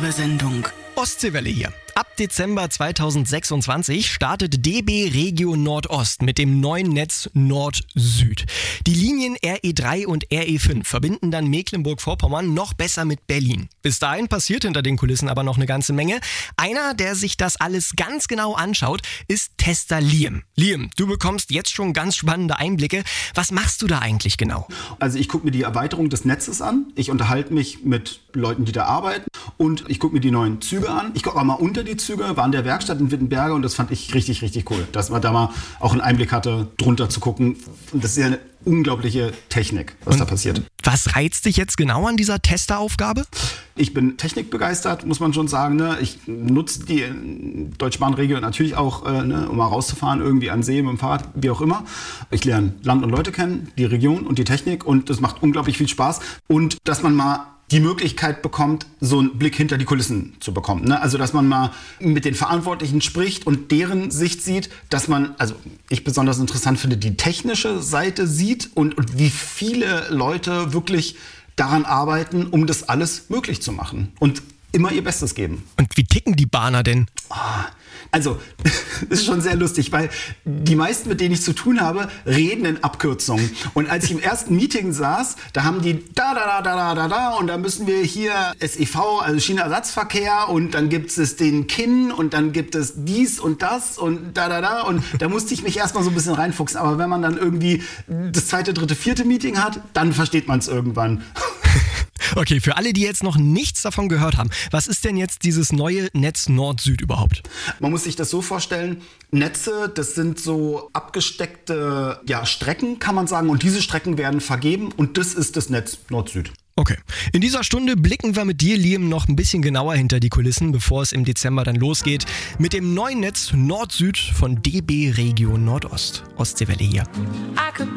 besondere Sendung. Ostseewelle hier. Ab Dezember 2026 startet DB Regio Nordost mit dem neuen Netz Nord-Süd. Die Linien RE3 und RE5 verbinden dann Mecklenburg-Vorpommern noch besser mit Berlin. Bis dahin passiert hinter den Kulissen aber noch eine ganze Menge. Einer, der sich das alles ganz genau anschaut, ist Tester Liam. Liam, du bekommst jetzt schon ganz spannende Einblicke. Was machst du da eigentlich genau? Also ich gucke mir die Erweiterung des Netzes an. Ich unterhalte mich mit Leuten, die da arbeiten. Und ich gucke mir die neuen Züge an. Ich gucke auch mal unter die Züge, war in der Werkstatt in Wittenberge und das fand ich richtig, richtig cool. Dass man da mal auch einen Einblick hatte, drunter zu gucken. Und das ist ja eine unglaubliche Technik, was da passiert. Was reizt dich jetzt genau an dieser Testeraufgabe? Ich bin technikbegeistert, muss man schon sagen. Ne? Ich nutze die Deutsche Bahn Regio natürlich auch, um mal rauszufahren, irgendwie an See, mit dem Fahrrad, wie auch immer. Ich lerne Land und Leute kennen, die Region und die Technik und das macht unglaublich viel Spaß. Und dass man mal die Möglichkeit bekommt, so einen Blick hinter die Kulissen zu bekommen. Ne? Also, dass man mal mit den Verantwortlichen spricht und deren Sicht sieht, dass man, also ich besonders interessant finde, die technische Seite sieht und wie viele Leute wirklich daran arbeiten, um das alles möglich zu machen und immer ihr Bestes geben. Und wie ticken die Bahner denn? Also, das ist schon sehr lustig, weil die meisten, mit denen ich zu tun habe, reden in Abkürzungen. Und als ich im ersten Meeting saß, da haben die da und da müssen wir hier SEV, also Schienenersatzverkehr und dann gibt es den KIN und dann gibt es dies und das und da und da musste ich mich erstmal so ein bisschen reinfuchsen. Aber wenn man dann irgendwie das zweite, dritte, vierte Meeting hat, dann versteht man es irgendwann. Okay, für alle, die jetzt noch nichts davon gehört haben, was ist denn jetzt dieses neue Netz Nord-Süd überhaupt? Man muss sich das so vorstellen, Netze, das sind so abgesteckte Strecken, kann man sagen. Und diese Strecken werden vergeben und das ist das Netz Nord-Süd. Okay. In dieser Stunde blicken wir mit dir, Liam, noch ein bisschen genauer hinter die Kulissen, bevor es im Dezember dann losgeht mit dem neuen Netz Nord-Süd von DB Regio Nordost. Ostseewelle hier. I could